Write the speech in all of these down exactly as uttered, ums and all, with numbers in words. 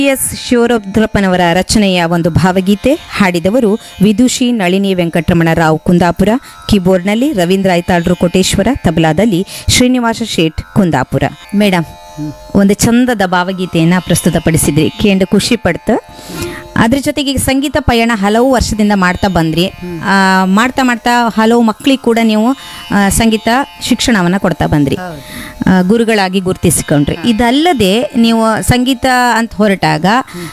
S ಶಿವರುದ್ರಪ್ಪನವರ ರಚನೆಯ ಒಂದು ಭಾವಗೀತೆ ಹಾಡಿದವರು ವಿದುಷಿ ನಳಿನಿ ವೆಂಕಟರಮಣ ರಾವ್ ಕುಂದಾಪುರ. ಕೀಬೋರ್ಡ್ನಲ್ಲಿ ರವೀಂದ್ರ ಐತಾಳ್ರು ಕೋಟೇಶ್ವರ, ತಬಲಾದಲ್ಲಿ ಶ್ರೀನಿವಾಸ ಶೇಟ್ ಕುಂದಾಪುರ. ಮೇಡಮ್, ಒಂದು ಚಂದದ ಭಾವಗೀತೆಯನ್ನು ಪ್ರಸ್ತುತಪಡಿಸಿದ್ರಿ, ಕೇಂದ್ರ ಖುಷಿ ಪಡ್ತು. ಅದ್ರ ಜೊತೆಗೆ ಈಗ ಸಂಗೀತ ಪಯಣ ಹಲವು ವರ್ಷದಿಂದ ಮಾಡ್ತಾ ಬಂದ್ರಿ. ಆ, ಮಾಡ್ತಾ ಮಾಡ್ತಾ ಹಲವು ಮಕ್ಕಳಿಗೆ ಕೂಡ ನೀವು ಆ, ಸಂಗೀತ ಶಿಕ್ಷಣವನ್ನು ಕೊಡ್ತಾ ಬಂದ್ರಿ, ಆ, ಗುರುಗಳಾಗಿ ಗುರುತಿಸಿಕೊಂಡ್ರಿ. ಇದಲ್ಲದೆ ನೀವು ಸಂಗೀತ ಅಂತ ಹೊರಟಾಗ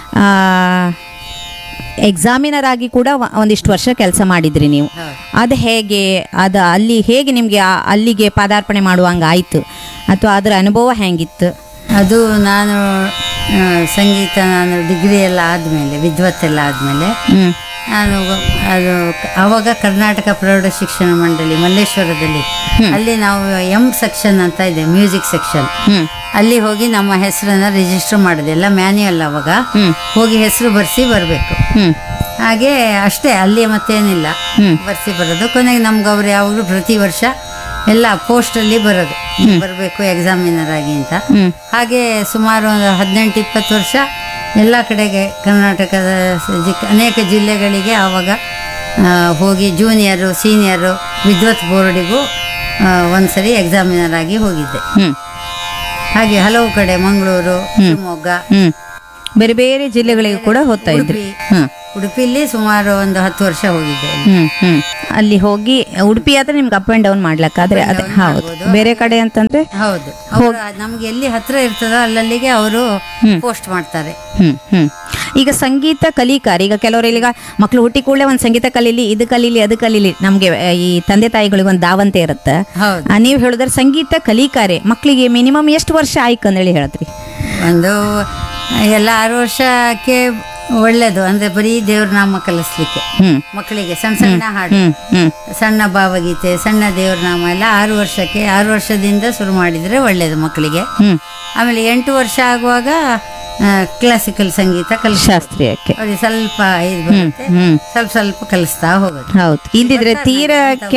ಎಕ್ಸಾಮಿನರ್ ಆಗಿ ಕೂಡ ಒ- ಒಂದಿಷ್ಟು ವರ್ಷ ಕೆಲಸ ಮಾಡಿದ್ರಿ ನೀವು. ಅದು ಹೇಗೆ, ಅದು ಅಲ್ಲಿ ಹೇಗೆ ನಿಮಗೆ ಅಲ್ಲಿಗೆ ಪಾದಾರ್ಪಣೆ ಮಾಡುವಂಗೆ ಆಯಿತು, ಅಥವಾ ಅದರ ಅನುಭವ ಹೆಂಗಿತ್ತು? ಅದು ನಾನು ಆ, ಸಂಗೀತ ನಾನು ಡಿಗ್ರಿ ಎಲ್ಲ ಆದಮೇಲೆ, ವಿದ್ವತ್ತೆಲ್ಲ ಆದಮೇಲೆ ಹ್ಮ್ ನಾನು ಅದು ಆವಾಗ ಕರ್ನಾಟಕ ಪ್ರೌಢ ಶಿಕ್ಷಣ ಮಂಡಳಿ ಮಲ್ಲೇಶ್ವರದಲ್ಲಿ, ಅಲ್ಲಿ ನಾವು ಎಂ ಸೆಕ್ಷನ್ ಅಂತ ಇದೆ, ಮ್ಯೂಸಿಕ್ ಸೆಕ್ಷನ್. ಹ್ಮ್ ಅಲ್ಲಿ ಹೋಗಿ ನಮ್ಮ ಹೆಸರನ್ನ ರಿಜಿಸ್ಟರ್ ಮಾಡೋದು, ಎಲ್ಲ ಮ್ಯಾನ್ಯುಯಲ್ ಅವಾಗ ಹ್ಮ್ ಹೋಗಿ ಹೆಸರು ಬರೆಸಿ ಬರಬೇಕು. ಹ್ಮ್ ಹಾಗೆ ಅಷ್ಟೇ, ಅಲ್ಲಿ ಮತ್ತೇನಿಲ್ಲ, ಹ್ಮ್ ಬರ್ಸಿ ಬರೋದು. ಕೊನೆಗೆ ನಮ್ಗೆ ಅವ್ರು ಯಾವಾಗಲೂ ಪ್ರತಿ ವರ್ಷ ಎಲ್ಲ ಪೋಸ್ಟಲ್ಲಿ ಬರೋದು, ಬರಬೇಕು ಎಕ್ಸಾಮಿನರ್ ಆಗಿ ಅಂತ. ಹ್ಮ್ ಹಾಗೆ ಸುಮಾರು ಒಂದು ಹದಿನೆಂಟು ಇಪ್ಪತ್ತು ವರ್ಷ ಎಲ್ಲ ಕಡೆಗೆ ಕರ್ನಾಟಕದ ಸ- ಜಿ- ಅನೇಕ ಜಿಲ್ಲೆಗಳಿಗೆ ಆವಾಗ ಆ, ಹೋಗಿ ಜೂನಿಯರು ಸೀನಿಯರು ವಿದ್ವತ್ ಬೋರ್ಡಿಗೂ ಒಂದ್ಸರಿ ಎಕ್ಸಾಮಿನರ್ ಆಗಿ ಹೋಗಿದ್ದೆ. ಹ್ಮ್ ಹಾಗೆ ಹಲವು ಕಡೆ, ಮಂಗಳೂರು, ಶಿವಮೊಗ್ಗ, ಹ್ಮ್ ಬೇರೆ ಬೇರೆ ಜಿಲ್ಲೆಗಳಿಗೆ ಕೂಡ ಹೋಗ್ತಾ ಇದ್ರಿ. ಉಡುಪಿ. ಹ್ಮ್ ಉಡುಪಿಲಿ ಸುಮಾರು ಒಂದು ಹತ್ತು ವರ್ಷ ಹೋಗಿದ್ದೆ. ಹ್ಮ್ ಹ್ಮ್ ಅಲ್ಲಿ ಹೋಗಿ ಉಡುಪಿ ಆದ್ರೆ ನಿಮ್ಗೆ ಅಪ್ ಅಂಡ್ ಡೌನ್ ಮಾಡ್ಲಕ್ಕಾದ್ರೆ ಅದೇ ಹೌದು. ಬೇರೆ ಕಡೆ ಅಂತಂದ್ರೆ ಹೌದು, ನಮ್ಗೆ ಎಲ್ಲಿ ಹತ್ರ ಇರ್ತದೋ ಅಲ್ಲಲ್ಲಿಗೆ ಅವರು ಪೋಸ್ಟ್ ಮಾಡ್ತಾರೆ. ಹ್ಮ್ ಹ್ಮ್ ಈಗ ಸಂಗೀತ ಕಲಿಕಾರ, ಈಗ ಕೆಲವರು ಈಗ ಮಕ್ಳು ಹುಟ್ಟಿ ಕೂಡಲೇ ಒಂದು ಸಂಗೀತ ಕಲೀಲಿ, ಇದು ಕಲೀಲಿ, ಅದು ಕಲೀಲಿ, ನಮ್ಗೆ ಆ, ಈ ತಂದೆ ತಾಯಿಗಳಿಗೆ ಒಂದು ದಾವಂತೆ ಇರುತ್ತೆ. ಹೌದು, ಆ, ನೀವು ಹೇಳಿದ್ರೆ ಸಂಗೀತ ಕಲಿಕಾರೆ ಮಕ್ಕಳಿಗೆ ಮಿನಿಮಮ್ ಎಷ್ಟು ವರ್ಷ ಆಯ್ತು ಅಂದೇಳಿ ಹೇಳಿದ್ರಿ? ಒಂದು ಎಲ್ಲ ಆರು ವರ್ಷಕ್ಕೆ ಒಳ್ಳೇದು, ಅಂದ್ರೆ ಬರೀ ದೇವ್ರ ನಾಮ ಕಲಿಸ್ಲಿಕ್ಕೆ ಹ್ಮ್ ಮಕ್ಕಳಿಗೆ ಸಣ್ಣ ಸಣ್ಣ ಹಾಡು, ಹ್ಮ್ ಹ್ಮ್ ಸಣ್ಣ ಭಾವಗೀತೆ, ಸಣ್ಣ ದೇವ್ರ ನಾಮ ಎಲ್ಲ ಆರು ವರ್ಷಕ್ಕೆ, ಆರು ವರ್ಷದಿಂದ ಶುರು ಮಾಡಿದ್ರೆ ಒಳ್ಳೇದು ಮಕ್ಕಳಿಗೆ. ಹ್ಮ್ ಆಮೇಲೆ ಎಂಟು ವರ್ಷ ಆಗುವಾಗ ಕ್ಲಾಸಿಕಲ್ ಸಂಗೀತ ಕಲಿಸ್ ಶಾಸ್ತ್ರೀಯಕ್ಕೆ. ಅವ್ರಿಗೆ ಸ್ವಲ್ಪ ಇದು ಬರುತ್ತೆ, ಹ್ಮ್ ಸ್ವಲ್ಪ ಸ್ವಲ್ಪ ಕಲಿಸ್ತಾ ಹೋಗೋದು. ಹೌದು, ಇಲ್ದಿದ್ರೆ ತೀರ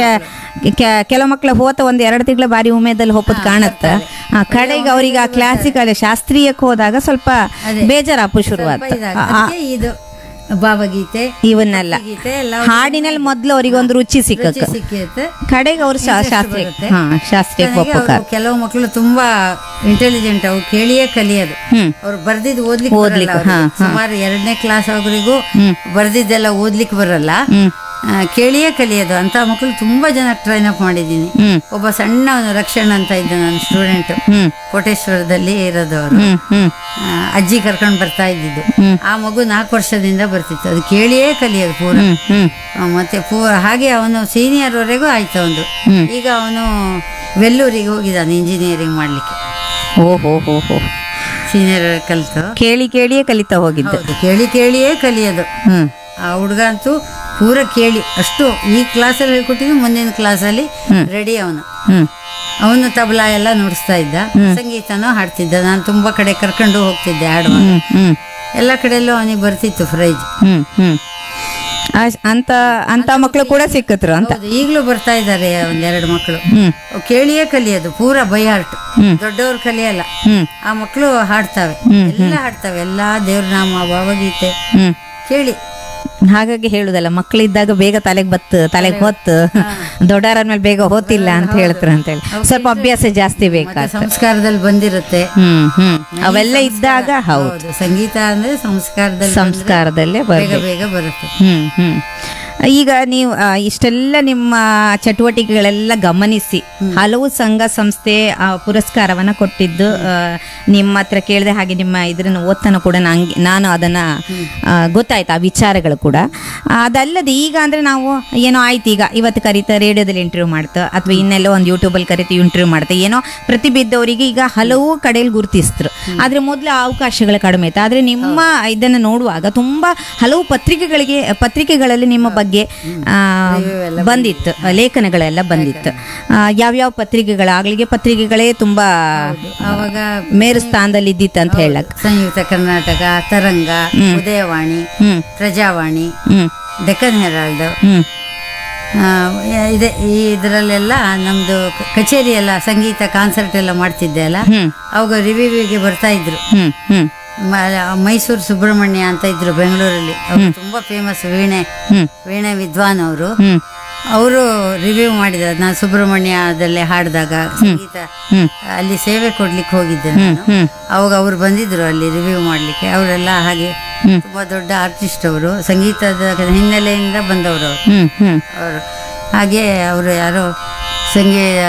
ಕೆಲವು ಮಕ್ಳು ಹೋತ ಒಂದ್ ಎರಡು ತಿಂಗಳ ಬಾರಿ ಉಮೇದಲ್ಲಿ ಹೋಗೋದು ಕಾಣತ್ತ. ಆ ಕಡೆಗೆ ಅವ್ರಿಗೆ ಆ ಕ್ಲಾಸಿಕಲ್ ಶಾಸ್ತ್ರೀಯಕ್ಕೆ ಹೋದಾಗ ಸ್ವಲ್ಪ ಬೇಜಾರಾಪು ಶುರುವಾತ. ಅದಕ್ಕೆ ಇದು ಭಾವಗೀತೆ ಇವನ್ನೆಲ್ಲ ಗೀತೆ ಎಲ್ಲ ಹಾಡಿನಲ್ಲಿ ಮೊದ್ಲು ಅವ್ರಿಗೆ ಒಂದು ರುಚಿ ಸಿಕ್ಕಕ್ಕ, ಸಿಕ್ಕೈತೆ. ಕಡೆಗೆ ಅವ್ರು ಶಾ- ಶಾಸ್ತ್ರೀಯ ಹಾ ಶಾಸ್ತ್ರೀಯಕ್ಕೆ ನನಗೆ ಒಪ್ಪಕ. ಅವ್ರು ಕೆಲವು ಮಕ್ಕಳು ತುಂಬಾ ಇಂಟೆಲಿಜೆಂಟ್, ಅವ್ರು ಕೇಳಿಯೇ ಕಲಿಯೋದು. ಹ್ಮ್ ಅವ್ರು ಬರ್ದಿದ್ದು ಓದ್ಲಿಕ್ಕೆ ಓದ್ಲಿಕ್ಕೆ, ಬರಲ್ಲ ಹಾ, ಅವ್ರಿಗೆ. ಸುಮಾರು ಎರಡನೇ ಕ್ಲಾಸ್ ಅವ್ರಿಗೂ ಹ್ಮ್ ಬರ್ದಿದ್ದೆಲ್ಲ ಓದ್ಲಿಕ್ಕೆ ಬರಲ್ಲ, ಹ್ಮ್ ಆ, ಕೇಳಿಯೇ ಕಲಿಯೋದು. ಅಂತ ಮಕ್ಕಳು ತುಂಬಾ ಜನ ಟ್ರೈನ್ ಅಪ್ ಮಾಡಿದ್ದೀನಿ. ಹ್ಮ್ ಒಬ್ಬ ಸಣ್ಣ ರಕ್ಷಣ್ ಅಂತ ಇದ್ದ ನನ್ನ ಸ್ಟೂಡೆಂಟ್, ಹ್ಮ್ ಕೋಟೇಶ್ವರದಲ್ಲಿ ಇರೋದು ಅವರು. ಹ್ಮ್ ಹ್ಮ್ ಆ, ಅಜ್ಜಿ ಕರ್ಕೊಂಡು ಬರ್ತಾ ಇದ್ದಿದ್ದು. ಹ್ಮ್ ಆ ಮಗು ನಾಲ್ಕು ವರ್ಷದಿಂದ ಬರ್ತಿತ್ತು, ಅದು ಕೇಳಿಯೇ ಕಲಿಯೋದು ಪೂರ. ಹ್ಮ್ ಹ್ಮ್ ಆ, ಮತ್ತೆ ಪೂರ ಹಾಗೆ ಅವನು ಸೀನಿಯರ್ ವರೆಗೂ ಆಯ್ತು ಒಂದು. ಹ್ಮ್. ಈಗ ಅವನು ವೆಲ್ಲೂರಿಗೆ ಹೋಗಿದ್ದಾನೆ ಇಂಜಿನಿಯರಿಂಗ್ ಮಾಡ್ಲಿಕ್ಕೆ. ಓ ಹೋ ಹೋ ಹೋ ಸೀನಿಯರ್ ಕಲಿತು ಕೇಳಿ ಕೇಳಿಯೇ ಕಲಿತಾ ಹೋಗಿದ್ದೆ. ಹೌದು, ಕೇಳಿ ಕೇಳಿಯೇ ಕಲಿಯೋದು. ಹ್ಮ್ ಆ ಹುಡುಗ ಅಂತೂ ಪೂರ ಕೇಳಿ ಅಷ್ಟು, ಈ ಕ್ಲಾಸಲ್ಲಿ ಹೇಳ್ಕೊಟ್ಟಿದ್ದು ಮುಂದಿನ ಕ್ಲಾಸಲ್ಲಿ ರೆಡಿ ಅವನು. ಹ್ಮ್ ಅವನು ತಬಲಾ ಎಲ್ಲ ನುಡಿಸ್ತಾ ಇದ್ದ, ಸಂಗೀತನೂ ಹಾಡ್ತಿದ್ದ. ನಾನು ತುಂಬಾ ಕಡೆ ಕರ್ಕೊಂಡು ಹೋಗ್ತಿದ್ದೆ ಹಾಡುವಾಗ. ಹ್ಮ್ ಹ್ಮ್ ಎಲ್ಲ ಕಡೆಯಲ್ಲೂ ಅವನಿಗೆ ಬರ್ತಿತ್ತು ಪ್ರೈಜ್. ಹ್ಮ್ ಹ್ಮ್ ಆ- ಅಂತ ಅಂತ ಮಕ್ಕಳು ಕೂಡ ಸಿಕ್ಕತ್ರು ಅಂತ. ಹೌದು, ಈಗಲೂ ಬರ್ತಾ ಇದ್ದಾರೆ ಒಂದೆರಡು ಮಕ್ಕಳು. ಹ್ಮ್ ಅವು ಕೇಳಿಯೇ ಕಲಿಯೋದು ಪೂರ ಬೈ ಹಾರ್ಟ್. ಹ್ಮ್ ದೊಡ್ಡವ್ರು ಕಲಿಯಲ್ಲ, ಹ್ಮ್ ಆ ಮಕ್ಕಳು ಹಾಡ್ತಾವೆ, ಎಲ್ಲ ಹಾಡ್ತಾವೆ, ಎಲ್ಲಾ ದೇವ್ರ ನಾಮ ಭಾವಗೀತೆ ಹ್ಮ್ ಕೇಳಿ. ಹಾಗಾಗಿ ಹೇಳುದಲ್ಲ, ಮಕ್ಕಳಿದ್ದಾಗ ಬೇಗ ತಲೆಗೆ ಬತ್ತು, ತಲೆಗೆ ಹೊತ್ತು, ದೊಡ್ಡವರಾದ್ಮೇಲೆ ಬೇಗ ಹೋತಿಲ್ಲ ಅಂತ ಹೇಳ್ತಾರೆ ಅಂತ ಹೇಳಿ. ಸ್ವಲ್ಪ ಅಭ್ಯಾಸ ಜಾಸ್ತಿ ಮತ್ತೆ ಬೇಕಾಗ್ತದೆ. ಸಂಸ್ಕಾರದಲ್ಲಿ ಬಂದಿರುತ್ತೆ. ಹ್ಮ್ ಹ್ಮ್ ಅವೆಲ್ಲ ಇದ್ದಾಗ ಹೌದು, ಹೌದು, ಸಂಗೀತ ಅಂದ್ರೆ ಸಂಸ್ಕಾರದಲ್ಲಿ ಸಂಸ್ಕಾರದಲ್ಲೇ ಬೇಗ ಬರ್ಬೇಕು. ಬೇಗ ಬರುತ್ತೆ. ಹ್ಮ್ ಹ್ಮ್ ಈಗ ನೀವು ಆ, ಇಷ್ಟೆಲ್ಲ ನಿಮ್ಮ ಚಟುವಟಿಕೆಗಳೆಲ್ಲ ಗಮನಿಸಿ ಹಲವು ಸಂಘ ಸಂಸ್ಥೆ ಆ, ಪುರಸ್ಕಾರವನ್ನ ಕೊಟ್ಟಿದ್ದು ಆ, ನಿಮ್ಮ ಹತ್ರ ಕೇಳಿದೆ, ಹಾಗೆ ನಿಮ್ಮ ಇದನ್ನ ಓದ್ತಾನು ಕೂಡ ನಂಗೆ ನಾನು ಅದನ್ನ ಆ, ಗೊತ್ತಾಯ್ತು ಆ ವಿಚಾರಗಳು ಕೂಡ. ಅದಲ್ಲದೆ ಈಗ ಅಂದ್ರೆ ನಾವು ಏನೋ ಆಯ್ತು, ಈಗ ಇವತ್ತು ಕರೀತಾ ರೇಡಿಯೋದಲ್ಲಿ ಇಂಟರ್ವ್ಯೂ ಮಾಡ್ತಾ, ಅಥವಾ ಇನ್ನೆಲ್ಲೋ ಒಂದು ಯೂಟ್ಯೂಬಲ್ಲಿ ಕರಿತು ಇಂಟರ್ವ್ಯೂ ಮಾಡ್ತಾ, ಏನೋ ಪ್ರತಿಭೆ ಇದ್ದವರಿಗೆ ಈಗ ಹಲವು ಕಡೆಯಲ್ಲಿ ಗುರುತಿಸಿದ್ರು. ಆದ್ರೆ ಮೊದಲು ಅವಕಾಶಗಳು ಕಡಿಮೆ ಇತ್ತು. ಆದ್ರೆ ನಿಮ್ಮ ಇದನ್ನ ನೋಡುವಾಗ ತುಂಬಾ ಹಲವು ಪತ್ರಿಕೆಗಳಿಗೆ ಪತ್ರಿಕೆಗಳಲ್ಲಿ ನಿಮ್ಮ ಬಗ್ಗೆ ಆ, ಬಂದಿತ್ತು, ಲೇಖನಗಳೆಲ್ಲ ಬಂದಿತ್ತು. ಆ, ಯಾವ್ಯಾವ ಪತ್ರಿಕೆಗಳು, ಆಗ್ಲಿಗೆ ಪತ್ರಿಕೆಗಳೇ ತುಂಬಾ ಆವಾಗ ಮೇರು ಸ್ಥಾನದಲ್ಲಿ ಇದ್ದಿತ್ತು ಅಂತ ಹೇಳಕ್. ಸಂಯುಕ್ತ ಕರ್ನಾಟಕ, ತರಂಗ, ಉದಯವಾಣಿ, ಹ್ಮ್ ಪ್ರಜಾವಾಣಿ, ಹ್ಮ್ ಡೆಕ್ಕನ್ ಹೆರಾಲ್ಡ್, ಹ್ಮ್ ಆ, ಇದೆ. ಈ ಇದರಲ್ಲೆಲ್ಲ ನಮ್ದು ಕ- ಕಚೇರಿ ಎಲ್ಲ, ಸಂಗೀತ ಕಾನ್ಸರ್ಟ್ ಎಲ್ಲ ಮಾಡ್ತಿದ್ದೆ ಅಲ್ಲ, ಹ್ಮ್ ಅವಾಗ ರಿವ್ಯೂವಿಗೆ ಬರ್ತಾ ಇದ್ರು. ಹ್ಮ್ ಹ್ಮ್ ಮ- ಮೈಸೂರು ಸುಬ್ರಹ್ಮಣ್ಯ ಅಂತ ಇದ್ರು ಬೆಂಗಳೂರಲ್ಲಿ, ಅವರು ತುಂಬಾ ಫೇಮಸ್ ವೀಣೆ ಹ್ಮ್ ವೀಣೆ ವಿದ್ವಾನ್ ಅವರು. ಹ್ಮ್ ಅವರು ರಿವ್ಯೂ ಮಾಡಿದ್ದಾರೆ. ನಾನು ಸುಬ್ರಹ್ಮಣ್ಯದಲ್ಲೇ ಹಾಡಿದಾಗ ಸಂಗೀತ ಹ್ಮ್ ಅಲ್ಲಿ ಸೇವೆ ಕೊಡ್ಲಿಕ್ಕೆ ಹೋಗಿದ್ದೆ ಹ್ಮ್ ನಾನು. ಹ್ಮ್ ಅವಾಗ ಅವ್ರು ಬಂದಿದ್ರು ಅಲ್ಲಿ ರಿವ್ಯೂ ಮಾಡ್ಲಿಕ್ಕೆ. ಅವರೆಲ್ಲ ಹಾಗೆ ಹ್ಮ್. ತುಂಬಾ ದೊಡ್ಡ ಆರ್ಟಿಸ್ಟ್ ಅವರು, ಸಂಗೀತದ ಹಿನ್ನೆಲೆಯಿಂದ ಬಂದವರು ಅವರು. ಹ್ಮ್ ಹ್ಮ್ ಅವರು ಹಾಗೆ ಅವರು ಯಾರೋ ಸಂಗೀತ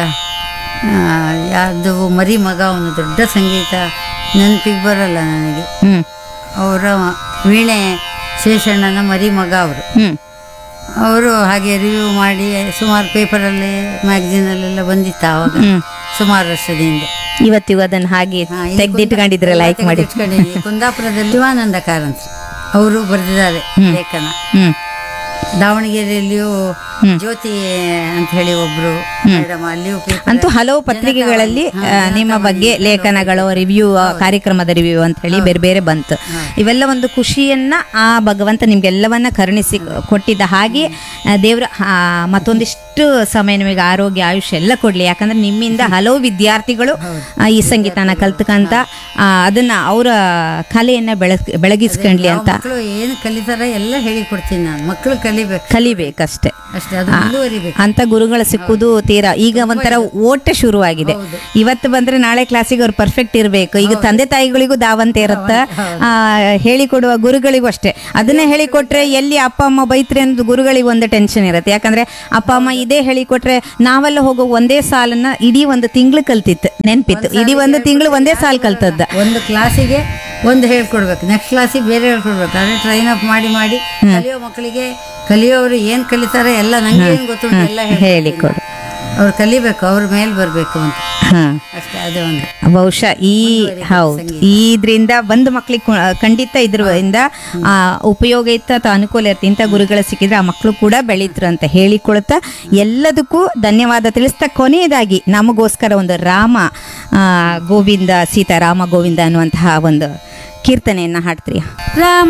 ಯಾರ್ದು ಮರಿ ಮಗ, ಅವನು ದೊಡ್ಡ ಸಂಗೀತ ನೆನಪಿಗೆ ಬರಲ್ಲ ನನಗೆ. ಹ್ಮ್ ಅವರ ವೀಣೆ ಶೇಷಣ್ಣನ ಮರಿ ಮಗ ಅವರು. ಹ್ಮ್ ಅವರು ಹಾಗೆ ರಿವ್ಯೂ ಮಾಡಿ ಸುಮಾರು ಪೇಪರಲ್ಲಿ ಮ್ಯಾಗಝೀನಲ್ಲೆಲ್ಲ ಬಂದಿತ್ತು ಆವಾಗ, ಹ್ಮ್. ಸುಮಾರು ವರ್ಷದಿಂದ. ಇವತ್ತಿಗೂ ಅದನ್ನ ಹಾಗೆ ಹಾ, ಇಲ್ಲಿ ತೆಗ್ದಿಟ್ಕೊಂಡಿದ್ರೆ ಲೈಕ್ ಕುಂದಾ- ಮಾಡಿ. ತೆಗ್ದಿಟ್ಕೊಂಡಿದ್ದೀನಿ. ಕುಂದಾಪುರದಲ್ಲಿ ಶಿವಾನಂದ ಕಾರಂತ್ ಅವರು ಬರೆದಿದ್ದಾರೆ ಲೇಖನ. ಹ್ಮ್ ದಾವಣಗೆರೆಯಲ್ಲಿಯೂ ಹ್ಮ್. ಜ್ಯೋತಿ ಅಂತ ಹೇಳಿ ಒಬ್ರು ಮೇಡಮ್, ಅಲ್ಲಿಯೂ paper ಅಂತೂ ಹಲವು ಪತ್ರಿಕೆಗಳಲ್ಲಿ ಹಾ, ಆ, ನಿಮ್ಮ ಬಗ್ಗೆ ಲೇಖನಗಳು, ರಿವ್ಯೂ, ಕಾರ್ಯಕ್ರಮದ ರಿವ್ಯೂ ಅಂತ ಹೇಳಿ ಬೇರೆ ಬೇರೆ ಬಂತು. ಇವೆಲ್ಲ ಒಂದು ಖುಷಿಯನ್ನ ಆ ಭಗವಂತ ನಿಮ್ಗೆಲ್ಲವನ್ನ ಕರುಣಿಸಿ ಕೊಟ್ಟಿದ್ದ. ಹಾಗೆ ಆ, ದೇವ್ರ ಆ, ಮತ್ತೊಂದಿಷ್ಟು ಸಮಯ ನಿಮಗೆ ಆರೋಗ್ಯ, ಆಯುಷ್ಯ ಎಲ್ಲ ಕೊಡ್ಲಿ. ಯಾಕಂದ್ರೆ ನಿಮ್ಮಿಂದ ಹಲವು ವಿದ್ಯಾರ್ಥಿಗಳು ಆ, ಈ ಸಂಗೀತನ ಕಲ್ತ್ಕಂತ ಆ, ಅದನ್ನ ಅವರ ಕಲೆಯನ್ನ ಬೆಳಗ್ ಬೆಳಗಿಸ್ಕೊಂಡ್ಲಿ ಅಂತ ಮಕ್ಕಳು ಏನು ಕಲಿತಾರ ಎಲ್ಲ ಹೇಳಿಕೊಡ್ತೀನಿ ನಾನು. ಮಕ್ಕಳು ಕಲಿಬೇಕು, ಕಲಿಬೇಕಷ್ಟೇ. ಅಷ್ಟೇ, ಅದು ಮುಂದುವರಿಬೇಕು. ಅಂತ ಗುರುಗಳು ಸಿಕ್ಕುದು ತೀರಾ ಈಗ ಒಂಥರ ಓಟ ಶುರುವಾಗಿದೆ. ಇವತ್ತು ಬಂದ್ರೆ ನಾಳೆ ಕ್ಲಾಸಿಗೆ ಅವ್ರು ಪರ್ಫೆಕ್ಟ್ ಇರಬೇಕು. ಈಗ ತಂದೆ ತಾಯಿಗಳಿಗೂ ದಾವಂತೆ ಇರುತ್ತೆ, ಆ, ಹೇಳಿಕೊಡುವ ಗುರುಗಳಿಗೂ ಅಷ್ಟೇ. ಅದನ್ನೇ ಹೇಳಿಕೊಟ್ರೆ ಎಲ್ಲಿ ಅಪ್ಪ ಅಮ್ಮ ಬೈತ್ರೆ ಅಂತ ಗುರುಗಳಿಗೆ ಒಂದು ಟೆನ್ಷನ್ ಇರುತ್ತೆ. ಯಾಕಂದ್ರೆ ಅಪ್ಪ ಅಮ್ಮ ಇದೇ ಹೇಳಿಕೊಟ್ರೆ ನಾವೆಲ್ಲ ಹೋಗೋ ಒಂದೇ ಸಾಲನ್ನ ಇಡೀ ಒಂದು ತಿಂಗಳು ಕಲ್ತಿತ್ತು, ನೆನ್ಪಿತ್ತು. ಇಡೀ ಒಂದು ತಿಂಗಳು ಒಂದೇ ಸಾಲ್ ಕಲ್ತದ್ದ. ಒಂದು ಕ್ಲಾಸಿಗೆ ಒಂದು ಹೇಳ್ಕೊಡ್ಬೇಕು, ನೆಕ್ಸ್ಟ್ ಕ್ಲಾಸಿಗೆ ಬೇರೆ ಹೇಳ್ಕೊಡ್ಬೇಕು. ಅದೇ ಟ್ರೈನ್ ಅಪ್ ಮಾಡಿ ಮಾಡಿ ಕಲಿಯೋ ಮಕ್ಕಳಿಗೆ, ಕಲಿಯೋರು ಏನ್ ಕಲಿತಾರೆ ಎಲ್ಲ ನಂಗೆ ಏನ್ ಗೊತ್ತುಂಟು ಎಲ್ಲ ಹೇಳಿಕೊಡು. ಅವ್ರು ಕಲಿಬೇಕು, ಅವ್ರ ಮೇಲೆ ಬರ್ಬೇಕು ಅಂತ ಹಾ, ಅಷ್ಟೇ. ಅದೇ ಒಂದು ಬಹುಶಃ ಈ ಹೌದು, ಇದ್ರಿಂದ ಒಂದು ಮಕ್ಳಿಗೆ ಖಂಡಿತ ಇದ್ರಿಂದ ಆ ಉಪಯೋಗ ಇತ್ತು ಅಥವಾ ಅನುಕೂಲ ಇರುತ್ತೆ. ಇಂಥ ಗುರುಗಳು ಸಿಕ್ಕಿದ್ರೆ ಆ ಮಕ್ಕಳು ಕೂಡ ಬೆಳೀತರು ಅಂತ ಹೇಳಿಕೊಳ್ತಾ ಎಲ್ಲದಕ್ಕೂ ಧನ್ಯವಾದ ತಿಳಿಸ್ತಾ, ಕೊನೆಯದಾಗಿ ನಮಗೋಸ್ಕರ ಒಂದು ರಾಮ ಆ, ಗೋವಿಂದ ಸೀತಾ ರಾಮ ಗೋವಿಂದ ಅನ್ನುವಂತಹ ಒಂದು ಕೀರ್ತನೆಯನ್ನ ಹಾಡ್ತೀರಿ. ರಾಮ